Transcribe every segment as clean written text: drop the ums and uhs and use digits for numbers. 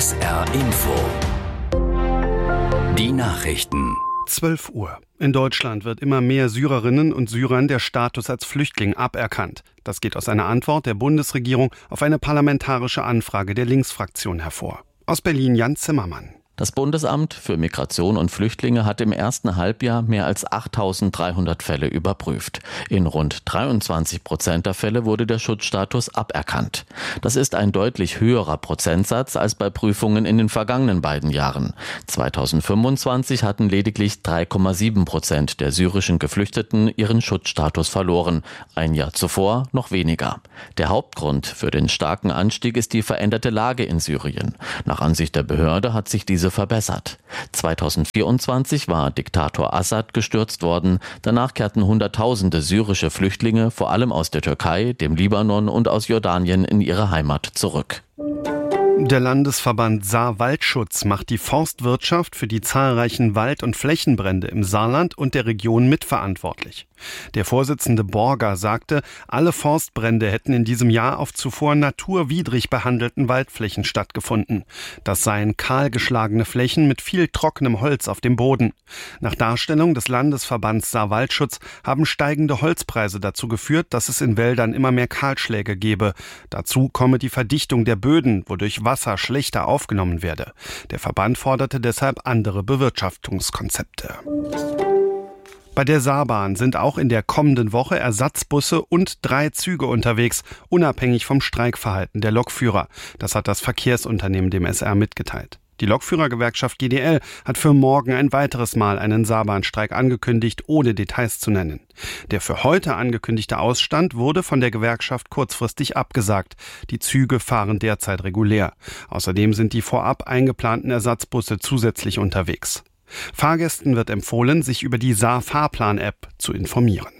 SR Info. Die Nachrichten. 12 Uhr. In Deutschland wird immer mehr Syrerinnen und Syrern der Status als Flüchtling aberkannt. Das geht aus einer Antwort der Bundesregierung auf eine parlamentarische Anfrage der Linksfraktion hervor. Aus Berlin Jan Zimmermann. Das Bundesamt für Migration und Flüchtlinge hat im ersten Halbjahr mehr als 8.300 Fälle überprüft. In rund 23% der Fälle wurde der Schutzstatus aberkannt. Das ist ein deutlich höherer Prozentsatz als bei Prüfungen in den vergangenen beiden Jahren. 2025 hatten lediglich 3,7% der syrischen Geflüchteten ihren Schutzstatus verloren. Ein Jahr zuvor noch weniger. Der Hauptgrund für den starken Anstieg ist die veränderte Lage in Syrien. Nach Ansicht der Behörde hat sich diese verbessert. 2024 war Diktator Assad gestürzt worden. Danach kehrten Hunderttausende syrische Flüchtlinge, vor allem aus der Türkei, dem Libanon und aus Jordanien, in ihre Heimat zurück. Der Landesverband Saar-Waldschutz macht die Forstwirtschaft für die zahlreichen Wald- und Flächenbrände im Saarland und der Region mitverantwortlich. Der Vorsitzende Borger sagte, alle Forstbrände hätten in diesem Jahr auf zuvor naturwidrig behandelten Waldflächen stattgefunden. Das seien kahlgeschlagene Flächen mit viel trockenem Holz auf dem Boden. Nach Darstellung des Landesverbands Saar-Waldschutz haben steigende Holzpreise dazu geführt, dass es in Wäldern immer mehr Kahlschläge gebe. Dazu komme die Verdichtung der Böden, wodurch Wasser schlechter aufgenommen werde. Der Verband forderte deshalb andere Bewirtschaftungskonzepte. Bei der Saarbahn sind auch in der kommenden Woche Ersatzbusse und 3 Züge unterwegs, unabhängig vom Streikverhalten der Lokführer. Das hat das Verkehrsunternehmen dem SR mitgeteilt. Die Lokführergewerkschaft GDL hat für morgen ein weiteres Mal einen Saarbahnstreik angekündigt, ohne Details zu nennen. Der für heute angekündigte Ausstand wurde von der Gewerkschaft kurzfristig abgesagt. Die Züge fahren derzeit regulär. Außerdem sind die vorab eingeplanten Ersatzbusse zusätzlich unterwegs. Fahrgästen wird empfohlen, sich über die Saar-Fahrplan-App zu informieren.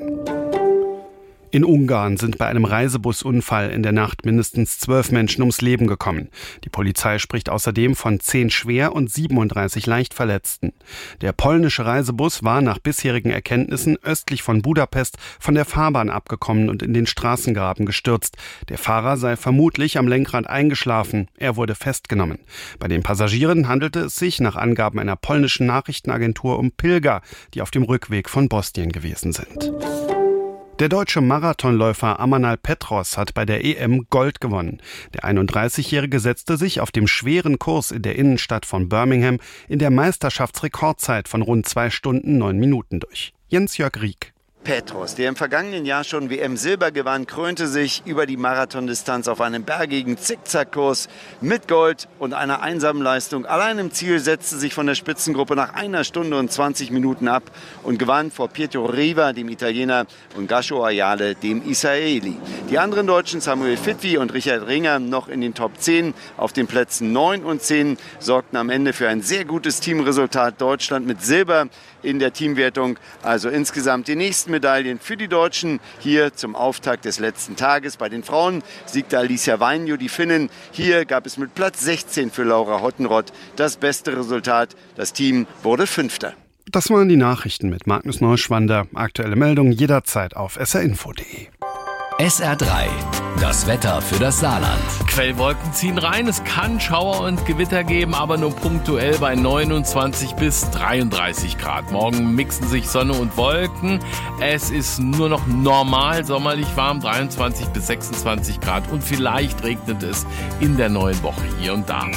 In Ungarn sind bei einem Reisebusunfall in der Nacht mindestens 12 Menschen ums Leben gekommen. Die Polizei spricht außerdem von 10 schwer und 37 Leichtverletzten. Der polnische Reisebus war nach bisherigen Erkenntnissen östlich von Budapest von der Fahrbahn abgekommen und in den Straßengraben gestürzt. Der Fahrer sei vermutlich am Lenkrad eingeschlafen. Er wurde festgenommen. Bei den Passagieren handelte es sich nach Angaben einer polnischen Nachrichtenagentur um Pilger, die auf dem Rückweg von Bosnien gewesen sind. Der deutsche Marathonläufer Amanal Petros hat bei der EM Gold gewonnen. Der 31-Jährige setzte sich auf dem schweren Kurs in der Innenstadt von Birmingham in der Meisterschaftsrekordzeit von rund 2 Stunden 9 Minuten durch. Jens-Jörg Rieck. Petros, der im vergangenen Jahr schon WM-Silber gewann, krönte sich über die Marathondistanz auf einem bergigen Zickzackkurs mit Gold und einer einsamen Leistung. Allein im Ziel setzte sich von der Spitzengruppe nach 1 Stunde und 20 Minuten ab und gewann vor Pietro Riva, dem Italiener, und Gasho Ayale, dem Israeli. Die anderen Deutschen, Samuel Fitwi und Richard Ringer, noch in den Top 10. Auf den Plätzen 9 und 10 sorgten am Ende für ein sehr gutes Teamresultat. Deutschland mit Silber in der Teamwertung. Also insgesamt die nächsten Medaillen für die Deutschen hier zum Auftakt des letzten Tages. Bei den Frauen siegte Alicia Vainio, die Finnin. Hier gab es mit Platz 16 für Laura Hottenrott das beste Resultat. Das Team wurde 5. Das waren die Nachrichten mit Magnus Neuschwander. Aktuelle Meldungen jederzeit auf srinfo.de. SR3, das Wetter für das Saarland. Quellwolken ziehen rein, es kann Schauer und Gewitter geben, aber nur punktuell bei 29 bis 33 Grad. Morgen mixen sich Sonne und Wolken. Es ist nur noch normal sommerlich warm, 23 bis 26 Grad und vielleicht regnet es in der neuen Woche hier und da.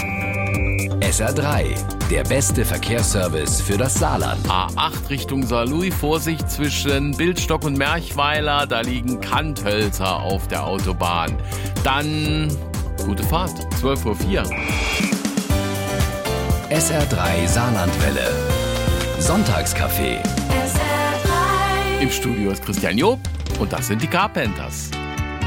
SR3, der beste Verkehrsservice für das Saarland. A8 Richtung Saarlouis, Vorsicht zwischen Bildstock und Merchweiler, da liegen Kanthölzer auf der Autobahn. Dann gute Fahrt, 12:04 Uhr. SR3 Saarlandwelle. Sonntagscafé. Im Studio ist Christian Job und das sind die Carpenters.